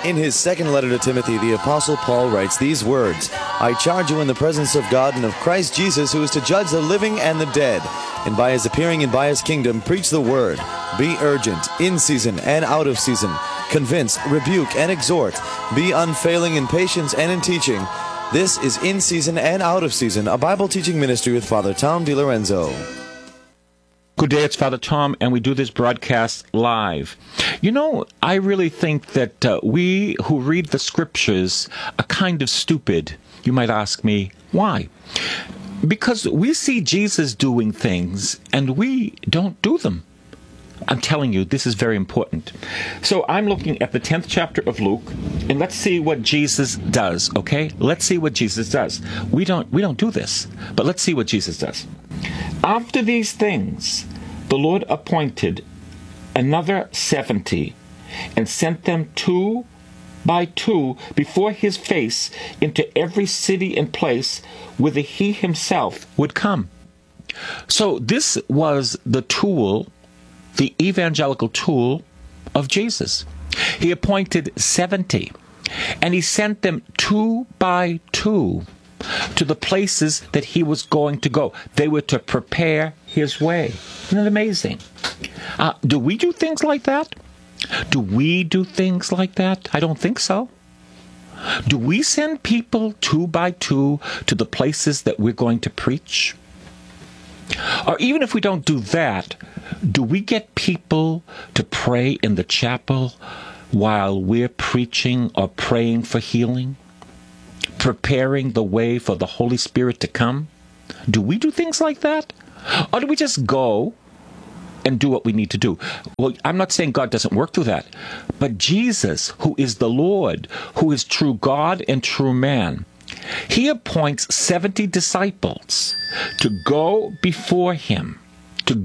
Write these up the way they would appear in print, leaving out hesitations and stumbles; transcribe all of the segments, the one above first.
In his second letter to Timothy, the Apostle Paul writes these words, I charge you in the presence of God and of Christ Jesus, who is to judge the living and the dead, and by his appearing and by his kingdom, preach the word. Be urgent, in season and out of season. Convince, rebuke, and exhort. Be unfailing in patience and in teaching. This is In Season and Out of Season, a Bible teaching ministry with Father Tom DiLorenzo. Good day, it's Father Tom, and we do this broadcast live. You know, I really think that we who read the scriptures are kind of stupid. You might ask me, why? Because we see Jesus doing things, and we don't do them. I'm telling you, this is very important. So I'm looking at the 10th chapter of Luke, and let's see what Jesus does, okay? Let's see what Jesus does. We don't do this, but let's see what Jesus does. After these things, the Lord appointed another 70, and sent them 2 by 2 before his face into every city and place whither he himself would come. So this was the tool, the evangelical tool of Jesus. He appointed 70, and he sent them 2 by 2 to the places that he was going to go. They were to prepare his way. Isn't it amazing? Do we do things like that? Do we do things like that? I don't think so. Do we send people 2 by 2 to the places that we're going to preach? Or even if we don't do that, do we get people to pray in the chapel while we're preaching or praying for healing? Preparing the way for the Holy Spirit to come? Do we do things like that? Or do we just go and do what we need to do? Well, I'm not saying God doesn't work through that, but Jesus, who is the Lord, who is true God and true man, he appoints 70 disciples to go before him, to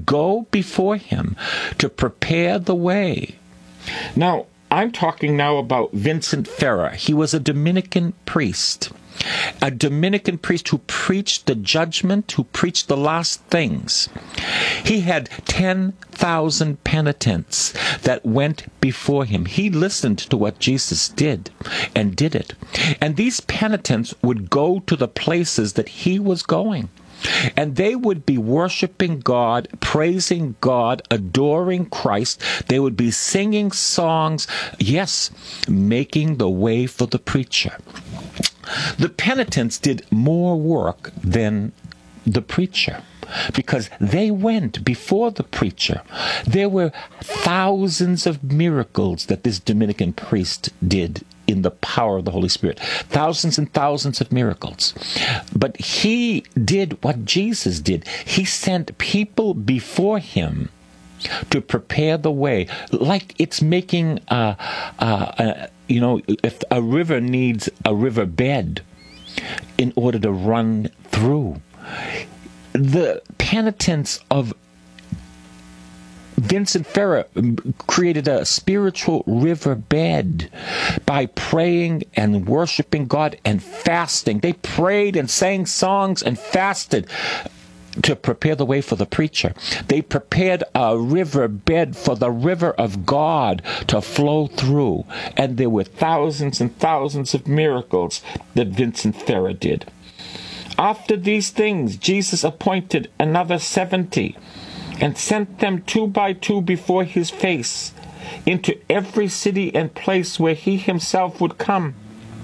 prepare the way. Now, I'm talking now about Vincent Ferrer. He was a Dominican priest who preached the judgment, who preached the last things. He had 10,000 penitents that went before him. He listened to what Jesus did and did it. And these penitents would go to the places that he was going. And they would be worshiping God, praising God, adoring Christ. They would be singing songs, yes, making the way for the preacher. The penitents did more work than the preacher, because they went before the preacher. There were thousands of miracles that this Dominican priest did in the power of the Holy Spirit. Thousands and thousands of miracles. But he did what Jesus did. He sent people before him to prepare the way. Like it's making, if a river needs a river bed in order to run through. The penitents of Vincent Ferrer created a spiritual riverbed by praying and worshiping God and fasting. They prayed and sang songs and fasted to prepare the way for the preacher. They prepared a riverbed for the river of God to flow through. And there were thousands and thousands of miracles that Vincent Ferrer did. After these things, Jesus appointed another 70, and sent them 2 by 2 before his face into every city and place where he himself would come.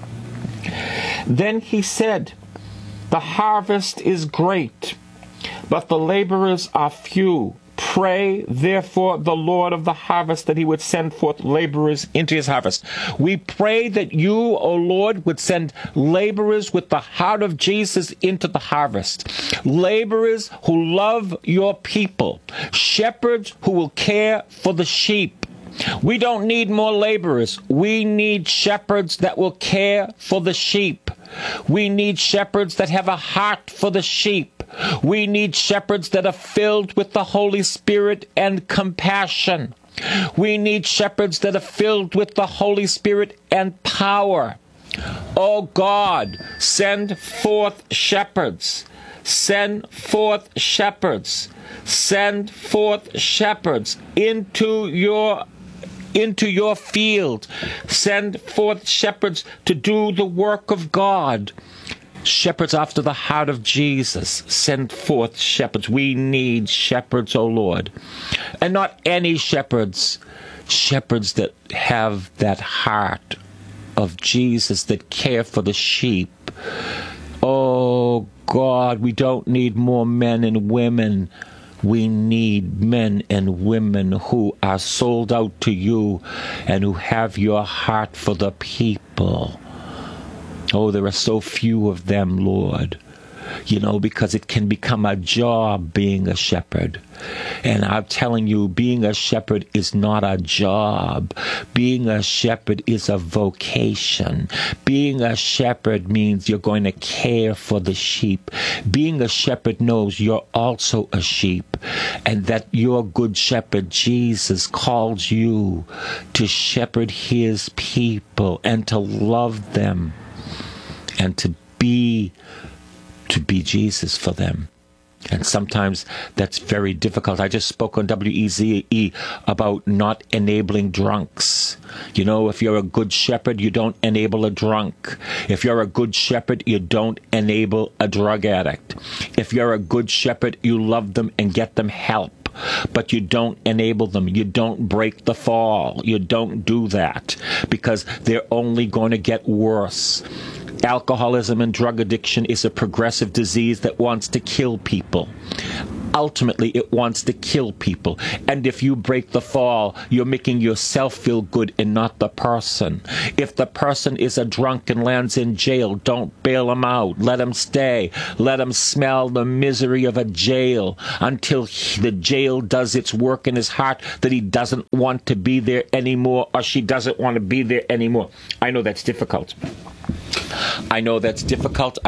Then he said, the harvest is great, but the laborers are few. Pray, therefore, the Lord of the harvest that he would send forth laborers into his harvest. We pray that you, O Lord, would send laborers with the heart of Jesus into the harvest. Laborers who love your people. Shepherds who will care for the sheep. We don't need more laborers. We need shepherds that will care for the sheep. We need shepherds that have a heart for the sheep. We need shepherds that are filled with the Holy Spirit and compassion. We need shepherds that are filled with the Holy Spirit and power. Oh God, send forth shepherds. Send forth shepherds. Send forth shepherds into your into your field. Send forth shepherds to do the work of God. Shepherds after the heart of Jesus. Send forth shepherds. We need shepherds, O Lord. And not any shepherds. Shepherds that have that heart of Jesus, that care for the sheep. Oh God, we don't need more men and women. We need men and women who are sold out to you and who have your heart for the people. Oh, there are so few of them, Lord. Because it can become a job being a shepherd. And I'm telling you, being a shepherd is not a job. Being a shepherd is a vocation. Being a shepherd means you're going to care for the sheep. Being a shepherd knows you're also a sheep, and that your good shepherd, Jesus, calls you to shepherd his people and to love them and to be Jesus for them. And sometimes that's very difficult. I just spoke on WEZE about not enabling drunks. If you're a good shepherd, you don't enable a drunk. If you're a good shepherd, you don't enable a drug addict. If you're a good shepherd, you love them and get them help. But you don't enable them. You don't break the fall. You don't do that, because they're only going to get worse. Alcoholism and drug addiction is a progressive disease that wants to kill people. Ultimately, it wants to kill people. And if you break the fall, you're making yourself feel good and not the person. If the person is a drunk and lands in jail, don't bail him out. Let him stay. Let him smell the misery of a jail until the jail does its work in his heart that he doesn't want to be there anymore, or she doesn't want to be there anymore. I know that's difficult. I know that's difficult.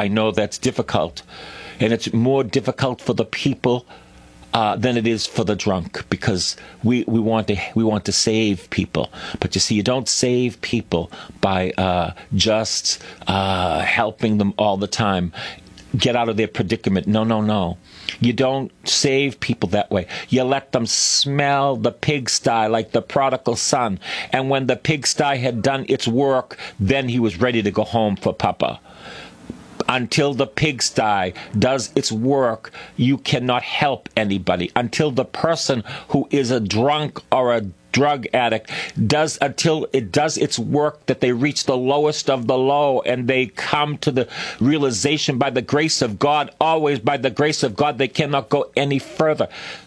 And it's more difficult for the people than it is for the drunk, because we want to save people. But you see, you don't save people by just helping them all the time get out of their predicament. No. You don't save people that way. You let them smell the pigsty like the prodigal son. And when the pigsty had done its work, then he was ready to go home for Papa. Until the pigsty does its work, you cannot help anybody. Until the person who is a drunk or a drug addict until it does its work, that they reach the lowest of the low and they come to the realization, by the grace of God, always by the grace of God, they cannot go any further.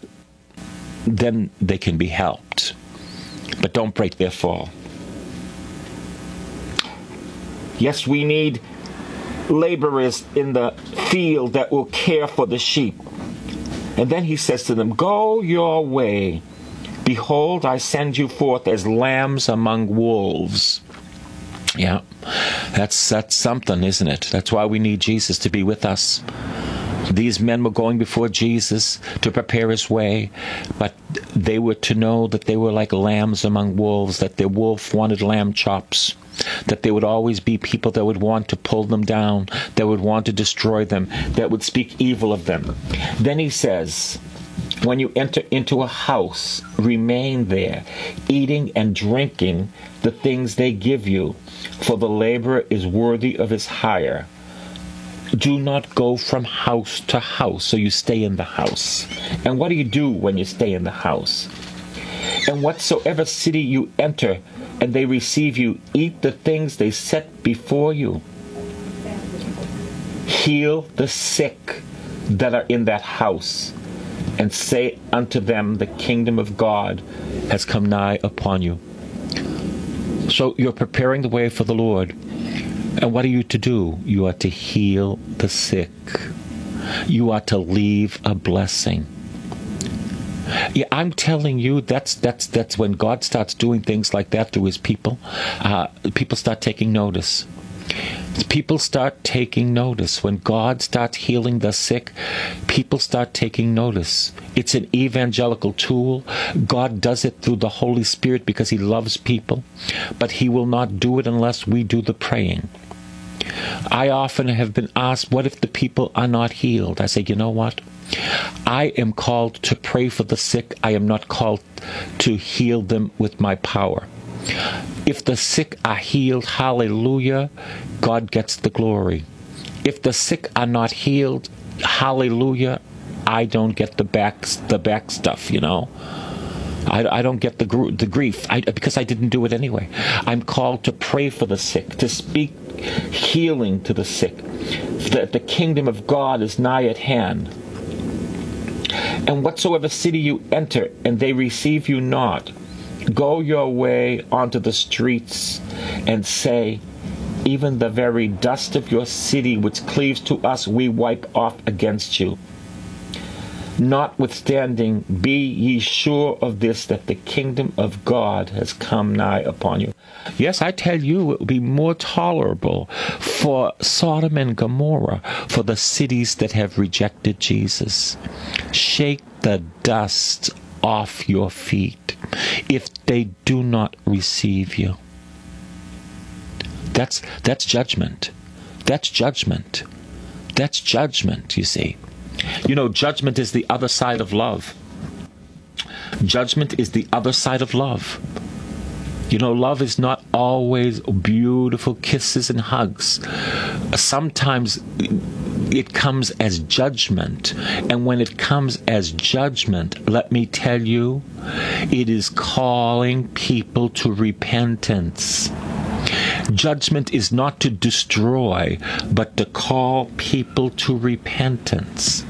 Then they can be helped. But don't break their fall. Yes, we need laborers in the field that will care for the sheep. And then he says to them, go your way. Behold, I send you forth as lambs among wolves. Yeah, that's something, isn't it? That's why we need Jesus to be with us. These men were going before Jesus to prepare his way, but they were to know that they were like lambs among wolves, that their wolf wanted lamb chops, that there would always be people that would want to pull them down, that would want to destroy them, that would speak evil of them. Then he says, when you enter into a house, remain there, eating and drinking the things they give you, for the laborer is worthy of his hire. Do not go from house to house. So you stay in the house. And what do you do when you stay in the house? And whatsoever city you enter, and they receive you, eat the things they set before you. Heal the sick that are in that house, and say unto them, the kingdom of God has come nigh upon you. So you're preparing the way for the Lord. And what are you to do? You are to heal the sick. You are to leave a blessing. Yeah, I'm telling you, that's when God starts doing things like that through his people. People start taking notice. People start taking notice. When God starts healing the sick, people start taking notice. It's an evangelical tool. God does it through the Holy Spirit because he loves people, but he will not do it unless we do the praying. I often have been asked, what if the people are not healed? I say, you know what? I am called to pray for the sick. I am not called to heal them with my power. If the sick are healed, hallelujah, God gets the glory. If the sick are not healed, hallelujah, I don't get the back stuff, you know. I don't get the grief because I didn't do it anyway. I'm called to pray for the sick, to speak healing to the sick. That the kingdom of God is nigh at hand. And whatsoever city you enter, and they receive you not, go your way onto the streets and say, even the very dust of your city which cleaves to us we wipe off against you. Notwithstanding, be ye sure of this, that the kingdom of God has come nigh upon you. Yes, I tell you, it will be more tolerable for Sodom and Gomorrah, for the cities that have rejected Jesus. Shake the dust off your feet if they do not receive you. That's judgment. That's judgment. That's judgment, you see. You know, judgment is the other side of love. Judgment is the other side of love. You know, love is not always beautiful kisses and hugs. Sometimes it comes as judgment. And when it comes as judgment, let me tell you, it is calling people to repentance. Judgment is not to destroy, but to call people to repentance.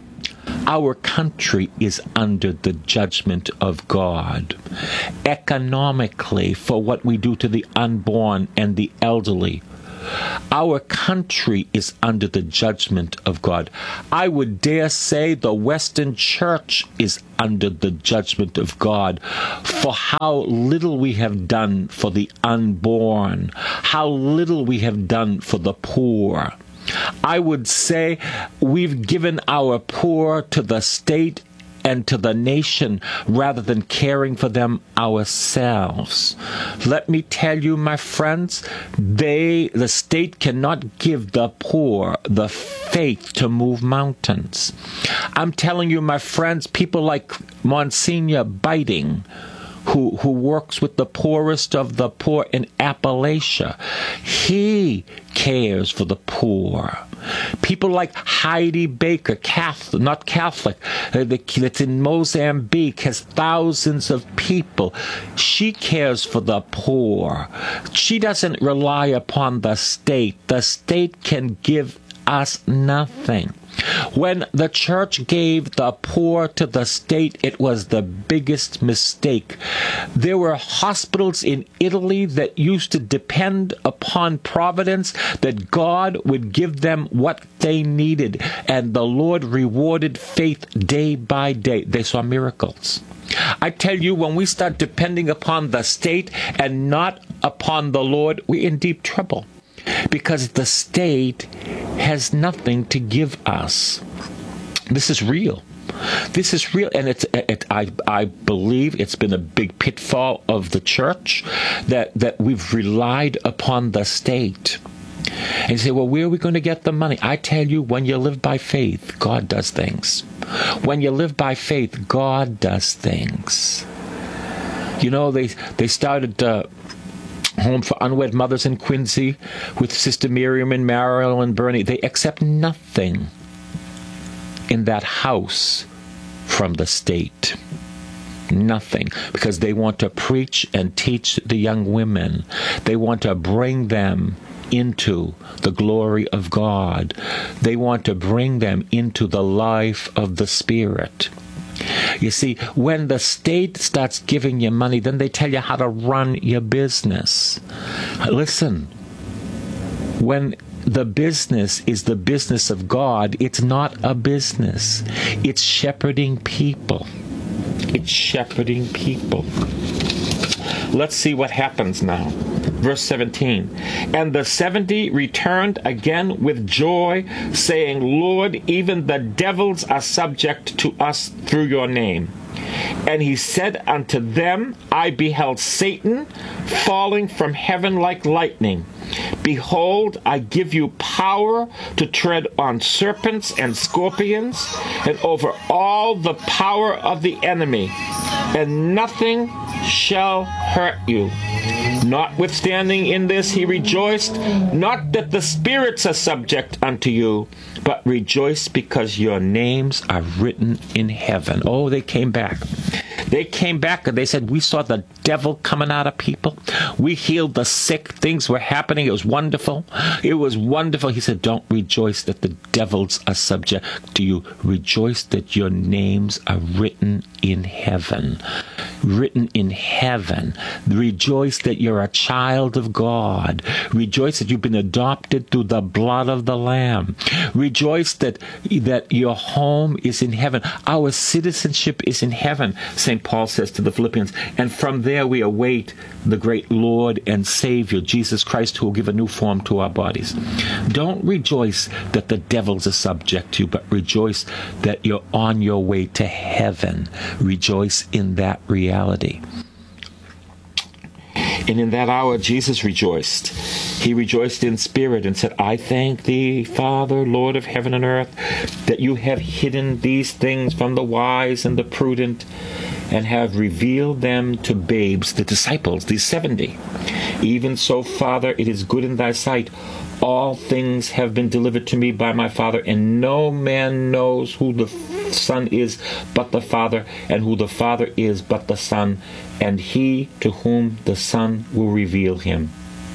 Our country is under the judgment of God. Economically, for what we do to the unborn and the elderly. Our country is under the judgment of God. I would dare say the Western Church is under the judgment of God for how little we have done for the unborn, how little we have done for the poor. I would say we've given our poor to the state and to the nation rather than caring for them ourselves. Let me tell you, my friends, the state cannot give the poor the faith to move mountains. I'm telling you, my friends, people like Monsignor Biting, who works with the poorest of the poor in Appalachia. He cares for the poor. People like Heidi Baker, not Catholic, that's in Mozambique, has thousands of people. She cares for the poor. She doesn't rely upon the state. The state can give us nothing. When the church gave the poor to the state, it was the biggest mistake. There were hospitals in Italy that used to depend upon providence, that God would give them what they needed, and the Lord rewarded faith day by day. They saw miracles. I tell you, when we start depending upon the state and not upon the Lord, we're in deep trouble. Because the state has nothing to give us. This is real. This is real, and I believe it's been a big pitfall of the church that we've relied upon the state. And you say, well, where are we going to get the money? I tell you, when you live by faith, God does things. When you live by faith, God does things. You know, they started Home for Unwed Mothers in Quincy with Sister Miriam and Marilyn Burney. They accept nothing in that house from the state. Nothing. Because they want to preach and teach the young women. They want to bring them into the glory of God. They want to bring them into the life of the Spirit. You see, when the state starts giving you money, then they tell you how to run your business. Listen, when the business is the business of God, it's not a business. It's shepherding people. It's shepherding people. Let's see what happens now. Verse 17. And the 70 returned again with joy, saying, Lord, even the devils are subject to us through your name. And he said unto them, I beheld Satan falling from heaven like lightning. Behold, I give you power to tread on serpents and scorpions, and over all the power of the enemy, and nothing shall hurt you. Notwithstanding in this he rejoiced, not that the spirits are subject unto you, but rejoice because your names are written in heaven. Oh, they came back. They came back and they said, we saw the devil coming out of people. We healed the sick. Things were happening. It was wonderful. It was wonderful. He said, don't rejoice that the devils are subject to you. Rejoice that your names are written in heaven. Written in heaven. Rejoice that you're a child of God. Rejoice that you've been adopted through the blood of the Lamb. Rejoice that your home is in heaven. Our citizenship is in heaven, St. Paul says to the Philippians. And from there we await the great Lord and Savior, Jesus Christ, who will give a new form to our bodies. Don't rejoice that the devils are subject to you, but rejoice that you're on your way to heaven. Rejoice in that reality. And in that hour, Jesus rejoiced. He rejoiced in spirit and said, I thank thee, Father, Lord of heaven and earth, that you have hidden these things from the wise and the prudent and have revealed them to babes, the disciples, these 70. Even so, Father, it is good in thy sight. All things have been delivered to me by my Father, and no man knows who the Son is but the Father, and who the Father is but the Son, and he to whom the Son will reveal him.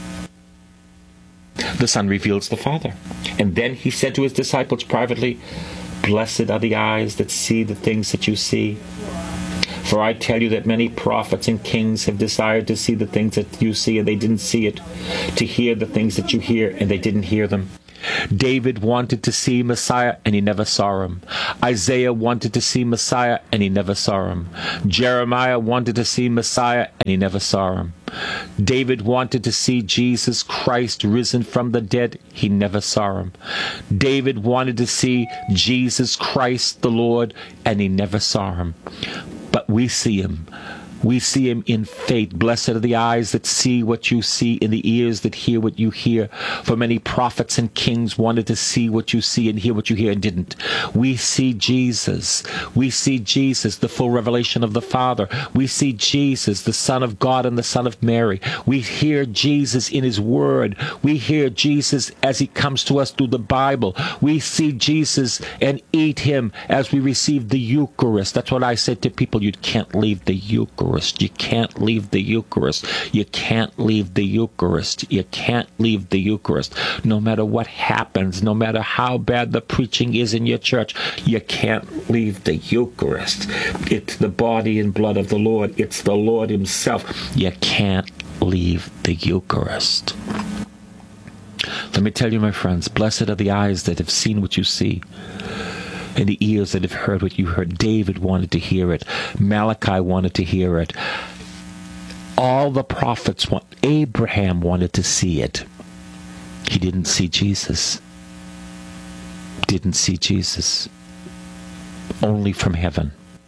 The Son reveals the Father. And then he said to his disciples privately, Blessed are the eyes that see the things that you see. For I tell you that many prophets and kings have desired to see the things that you see, and they didn't see it, to hear the things that you hear, and they didn't hear them. David wanted to see Messiah, and he never saw him. Isaiah wanted to see Messiah, and he never saw him. Jeremiah wanted to see Messiah, and he never saw him. David wanted to see Jesus Christ risen from the dead. He never saw him. David wanted to see Jesus Christ the Lord, and he never saw him. But we see him. We see him in faith. Blessed are the eyes that see what you see, and the ears that hear what you hear. For many prophets and kings wanted to see what you see and hear what you hear and didn't. We see Jesus. We see Jesus, the full revelation of the Father. We see Jesus, the Son of God and the Son of Mary. We hear Jesus in his word. We hear Jesus as he comes to us through the Bible. We see Jesus and eat him as we receive the Eucharist. That's what I said to people. You can't leave the Eucharist. You can't leave the Eucharist. You can't leave the Eucharist. You can't leave the Eucharist. No matter what happens, no matter how bad the preaching is in your church, you can't leave the Eucharist. It's the body and blood of the Lord. It's the Lord himself. You can't leave the Eucharist. Let me tell you, my friends, blessed are the eyes that have seen what you see, and the ears that have heard what you heard. David wanted to hear it. Malachi wanted to hear it. All the prophets Abraham wanted to see it. He didn't see Jesus. Didn't see Jesus. Only from heaven.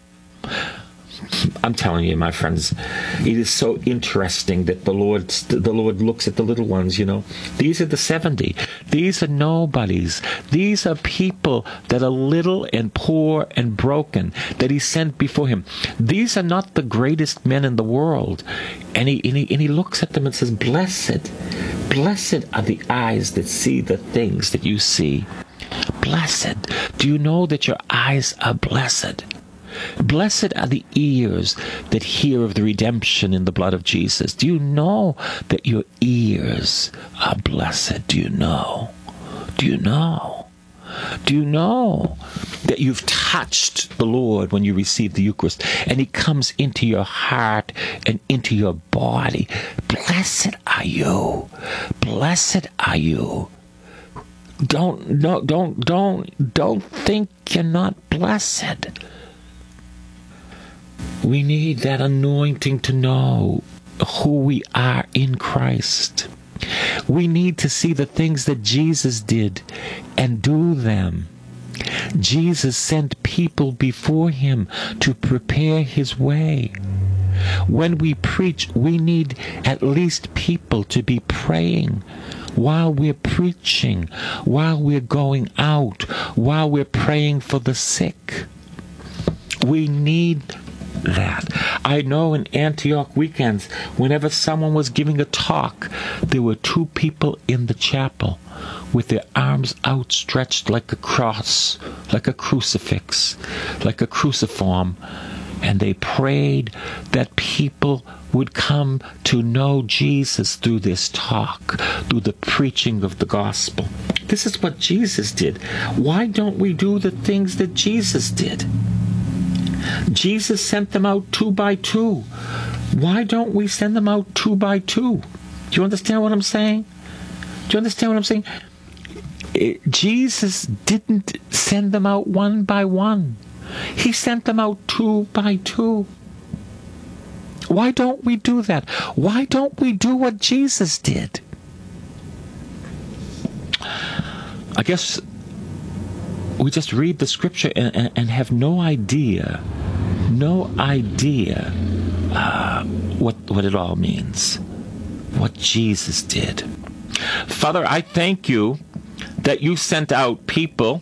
I'm telling you, my friends, it is so interesting that the Lord looks at the little ones, you know. These are the 70. These are nobodies. These are people that are little and poor and broken, that he sent before him. These are not the greatest men in the world. And he looks at them and says, Blessed are the eyes that see the things that you see. Blessed. Do you know that your eyes are blessed? Blessed are the ears that hear of the redemption in the blood of Jesus. Do you know that your ears are blessed? Do you know? Do you know? Do you know that you've touched the Lord when you receive the Eucharist, and he comes into your heart and into your body? Blessed are you. Blessed are you. Don't think you're not blessed. We need that anointing to know who we are in Christ. We need to see the things that Jesus did and do them. Jesus sent people before him to prepare his way. When we preach, we need at least people to be praying while we're preaching, while we're going out, while we're praying for the sick. We need that. I know in Antioch weekends, whenever someone was giving a talk, there were two people in the chapel with their arms outstretched like a cross, like a crucifix, like a cruciform, and they prayed that people would come to know Jesus through this talk, through the preaching of the gospel. This is what Jesus did. Why don't we do the things that Jesus did? Jesus sent them out 2 by 2. Why don't we send them out 2 by 2? Do you understand what I'm saying? Do you understand what I'm saying? Jesus didn't send them out 1 by 1. He sent them out 2 by 2. Why don't we do that? Why don't we do what Jesus did? I guess we just read the scripture and have no idea what it all means, what Jesus did. Father, I thank you that you sent out people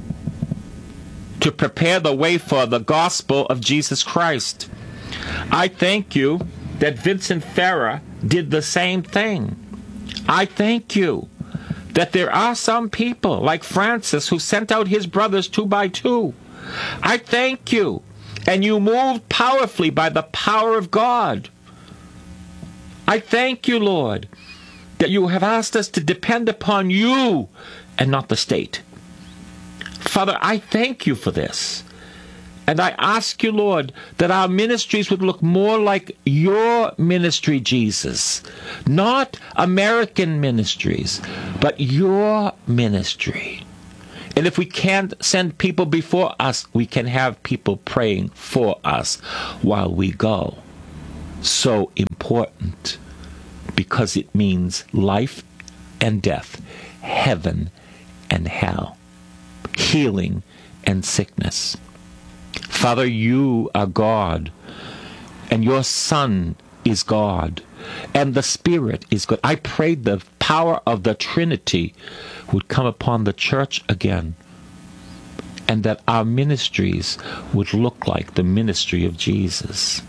to prepare the way for the gospel of Jesus Christ. I thank you that Vincent Ferrer did the same thing. I thank you that there are some people like Francis who sent out his brothers 2 by 2. I thank you, and you moved powerfully by the power of God. I thank you, Lord, that you have asked us to depend upon you and not the state. Father, I thank you for this. And I ask you, Lord, that our ministries would look more like your ministry, Jesus. Not American ministries, but your ministry. And if we can't send people before us, we can have people praying for us while we go. So important, because it means life and death, heaven and hell, healing and sickness. Father, you are God, and your Son is God, and the Spirit is God. I prayed the power of the Trinity would come upon the church again, and that our ministries would look like the ministry of Jesus.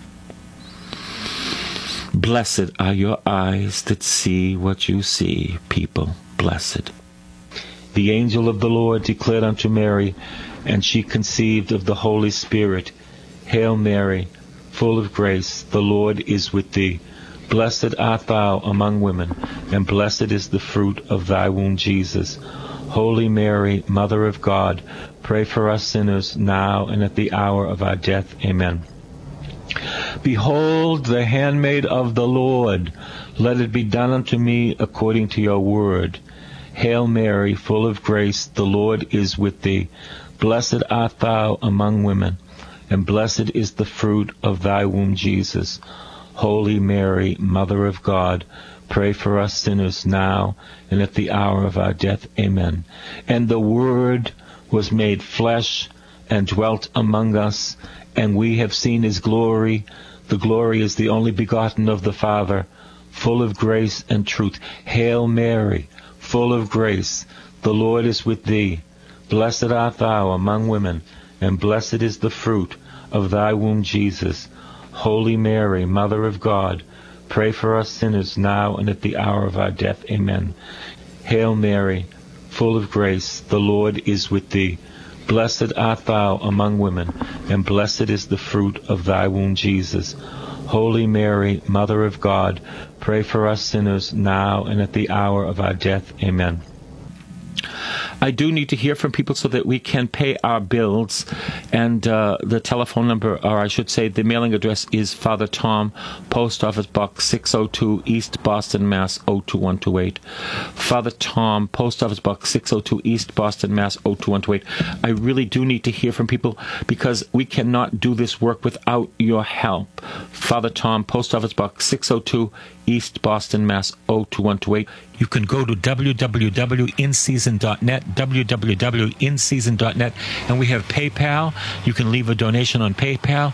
Blessed are your eyes that see what you see, people. Blessed. The angel of the Lord declared unto Mary, and she conceived of the Holy Spirit. Hail Mary, full of grace, the Lord is with thee. Blessed art thou among women, and blessed is the fruit of thy womb, Jesus. Holy Mary, Mother of God, pray for us sinners, now and at the hour of our death. Amen. Behold the handmaid of the Lord. Let it be done unto me according to your word. Hail Mary, full of grace, the Lord is with thee. Blessed art thou among women, and blessed is the fruit of thy womb, Jesus. Holy Mary, Mother of God, pray for us sinners now and at the hour of our death. Amen. And the Word was made flesh and dwelt among us, and we have seen his glory. The glory is the only begotten of the Father, full of grace and truth. Hail Mary, full of grace, the Lord is with thee. Blessed art thou among women, and blessed is the fruit of thy womb, Jesus. Holy Mary, Mother of God, pray for us sinners now and at the hour of our death. Amen. Hail Mary, full of grace, the Lord is with thee. Blessed art thou among women, and blessed is the fruit of thy womb, Jesus. Holy Mary, Mother of God, pray for us sinners now and at the hour of our death. Amen. I do need to hear from people so that we can pay our bills. And the telephone number, or I should say the mailing address, is Father Tom, Post Office Box 602, East Boston, Mass. 02128. Father Tom, Post Office Box 602, East Boston, Mass. 02128. I really do need to hear from people because we cannot do this work without your help. Father Tom, Post Office Box 602, East Boston, Mass. 02128. You can go to www.inseason.net, www.inseason.net, and we have PayPal. You can leave a donation on PayPal,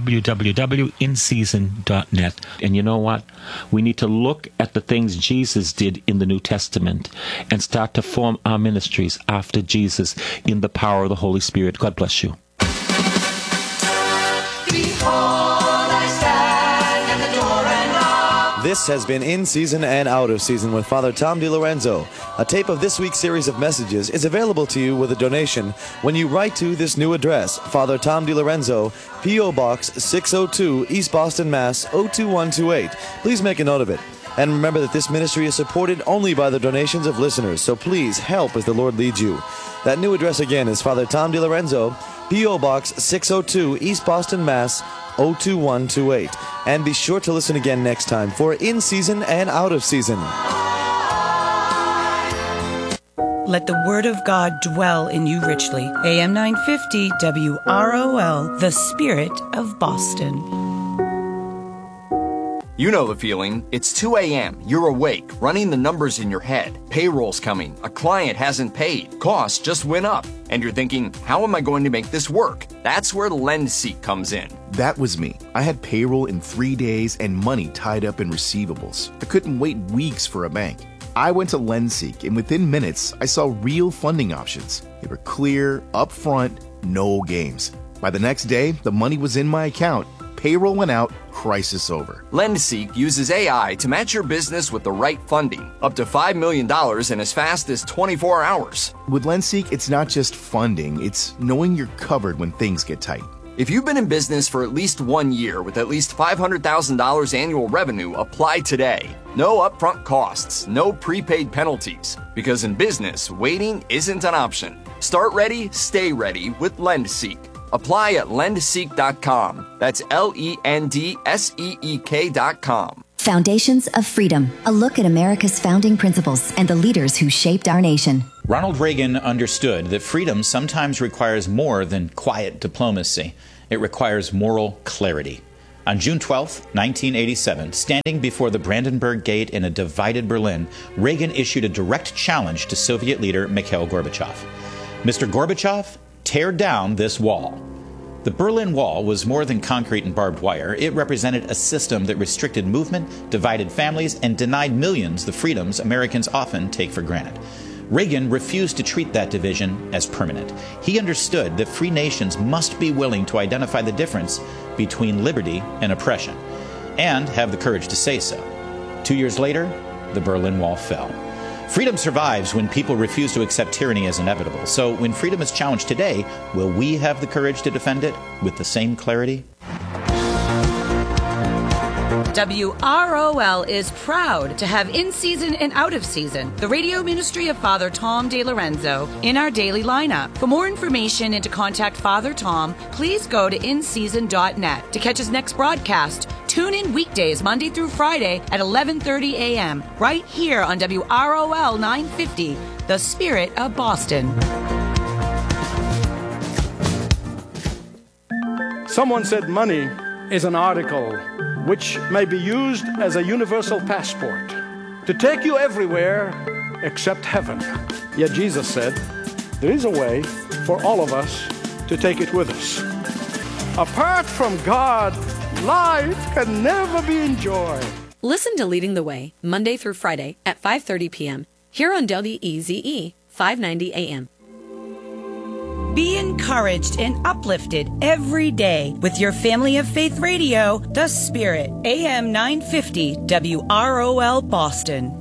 www.inseason.net. And you know what? We need to look at the things Jesus did in the New Testament and start to form our ministries after Jesus in the power of the Holy Spirit. God bless you. This has been In Season and Out of Season with Father Tom DiLorenzo. A tape of this week's series of messages is available to you with a donation when you write to this new address, Father Tom DiLorenzo, P.O. Box 602, East Boston, Mass. 02128. Please make a note of it. And remember that this ministry is supported only by the donations of listeners, so please help as the Lord leads you. That new address again is Father Tom DiLorenzo, P.O. Box 602, East Boston, Mass. 02128. And be sure to listen again next time for In Season and Out of Season. Let the Word of God dwell in you richly. AM 950 WROL, the Spirit of Boston. You know the feeling. It's 2 a.m. You're awake, running the numbers in your head. Payroll's coming. A client hasn't paid. Costs just went up. And you're thinking, how am I going to make this work? That's where LendSeek comes in. That was me. I had payroll in 3 days and money tied up in receivables. I couldn't wait weeks for a bank. I went to LendSeek, and within minutes, I saw real funding options. They were clear, upfront, no games. By the next day, the money was in my account. Payroll went out, crisis over. LendSeek uses AI to match your business with the right funding, up to $5 million in as fast as 24 hours. With LendSeek, it's not just funding, it's knowing you're covered when things get tight. If you've been in business for at least 1 year with at least $500,000 annual revenue, apply today. No upfront costs, no prepaid penalties. Because in business, waiting isn't an option. Start ready, stay ready with LendSeek. Apply at lendseek.com. That's LENDSEEK.com. Foundations of Freedom, a look at America's founding principles and the leaders who shaped our nation. Ronald Reagan understood that freedom sometimes requires more than quiet diplomacy. It requires moral clarity. On June 12, 1987, standing before the Brandenburg Gate in a divided Berlin, Reagan issued a direct challenge to Soviet leader Mikhail Gorbachev. Mr. Gorbachev, tear down this wall. The Berlin Wall was more than concrete and barbed wire. It represented a system that restricted movement, divided families, and denied millions the freedoms Americans often take for granted. Reagan refused to treat that division as permanent. He understood that free nations must be willing to identify the difference between liberty and oppression, and have the courage to say so. 2 years later, the Berlin Wall fell. Freedom survives when people refuse to accept tyranny as inevitable. So when freedom is challenged today, will we have the courage to defend it with the same clarity? WROL is proud to have In Season and Out of Season, the radio ministry of Father Tom DiLorenzo, in our daily lineup. For more information and to contact Father Tom, please go to inseason.net. To catch his next broadcast, tune in weekdays Monday through Friday at 11:30 a.m. right here on WROL 950, the Spirit of Boston. Someone said money is an article which may be used as a universal passport to take you everywhere except heaven. Yet Jesus said, there is a way for all of us to take it with us. Apart from God, life can never be enjoyed. Listen to Leading the Way, Monday through Friday at 5:30 p.m. here on WEZE 590 AM. Be encouraged and uplifted every day with your Family of Faith radio, The Spirit, AM 950 WROL Boston.